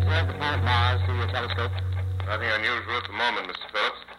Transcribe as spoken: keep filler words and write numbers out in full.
observed the planet Mars through your telescope? Nothing unusual at the moment, Mister Phillips.